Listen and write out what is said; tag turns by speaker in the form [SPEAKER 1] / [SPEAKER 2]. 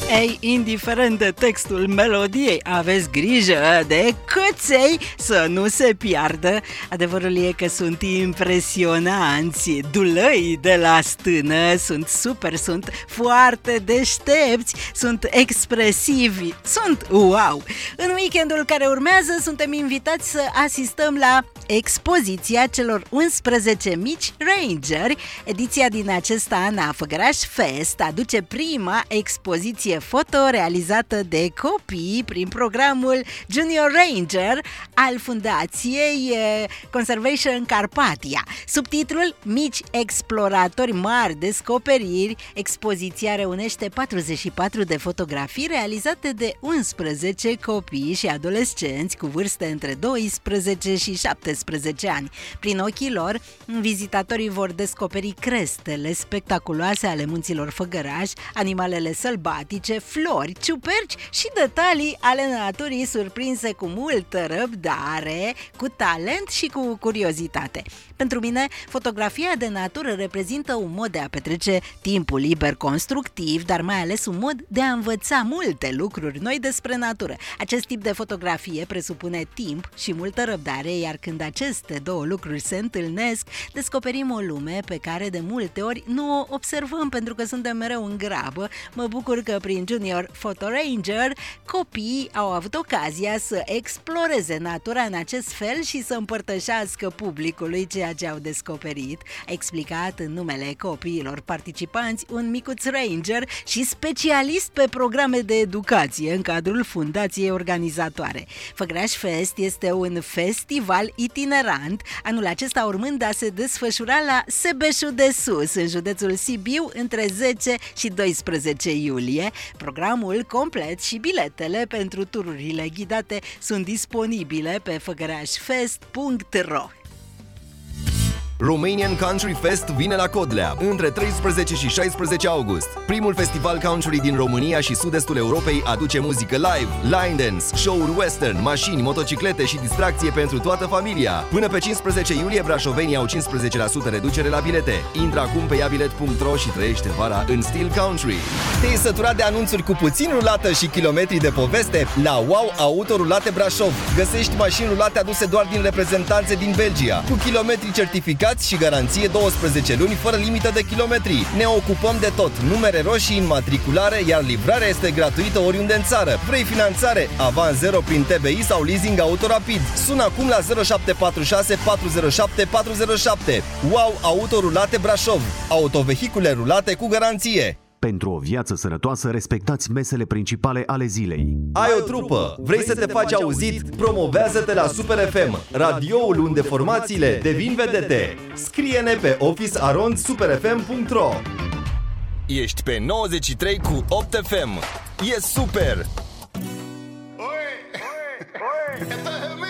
[SPEAKER 1] Ei, indiferent de textul melodiei, aveți grijă de căței să nu se piardă. Adevărul e că sunt impresionanți. Dulăii de la stână sunt super, sunt foarte deștepți, sunt expresivi, sunt wow! În weekendul care urmează suntem invitați să asistăm la expoziția celor 11 mici rangeri. Ediția din acest an a Făgăraș Fest aduce prima expoziție foto realizată de copii prin programul Junior Ranger al Fundației Conservation Carpathia. Subtitlul Mici exploratori, mari descoperiri. Expoziția reunește 44 de fotografii realizate de 11 copii și adolescenți cu vârste între 12 și 17 ani. Prin ochii lor, vizitatorii vor descoperi crestele spectaculoase ale munților Făgăraș, animalele sălbatice, flori, ciuperci și detalii ale naturii surprinse cu multă răbdare, cu talent și cu curiozitate. Pentru mine, fotografia de natură reprezintă un mod de a petrece timpul liber constructiv, dar mai ales un mod de a învăța multe lucruri noi despre natură. Acest tip de fotografie presupune timp și multă răbdare, iar când aceste două lucruri se întâlnesc, descoperim o lume pe care de multe ori nu o observăm pentru că suntem mereu în grabă. Mă bucur că prin Junior Photo Ranger copiii au avut ocazia să exploreze natura în acest fel și să împărtășească publicului ceea ce au descoperit. A explicat în numele copiilor participanți un micuț ranger și specialist pe programe de educație în cadrul fundației organizatoare. Făgăraș Fest este un festival itinerant, anul acesta urmând a se desfășura la Sebeșul de Sus, în județul Sibiu, între 10 și 12 iulie. Programul complet și biletele pentru tururile ghidate sunt disponibile pe făgărașfest.ro.
[SPEAKER 2] Romanian Country Fest vine la Codlea între 13 și 16 august. Primul festival country din România și sud-estul Europei aduce muzică live, line dance, show-uri western, mașini, motociclete și distracție pentru toată familia. Până pe 15 iulie brașovenii au 15% reducere la bilete. Intră acum pe iabilet.ro și trăiește vara în stil country.
[SPEAKER 3] Te-ai săturat de anunțuri cu puțin rulată și kilometri de poveste? La Wow Auto Rulate Brașov găsești mașini rulate aduse doar din reprezentanțe din Belgia, cu kilometri certificați și garanție 12 luni fără limită de kilometri. Ne ocupăm de tot, numere roșii, înmatriculare, iar livrarea este gratuită oriunde în țară. Vrei finanțare? Avans 0 prin TBI sau leasing auto rapid. Sună acum la 0746 407 407. Wow Auto Rulate Brașov. Autovehicule rulate cu garanție.
[SPEAKER 4] Pentru o viață sănătoasă, respectați mesele principale ale zilei.
[SPEAKER 2] Ai o trupă? Vrei să te faci auzit? Promovează-te la Super FM, radioul unde formațiile devin vedete. Scrie-ne pe office@superfm.ro.
[SPEAKER 5] Ești pe 93 cu 8 FM. E super!
[SPEAKER 6] Oi, oi, oi.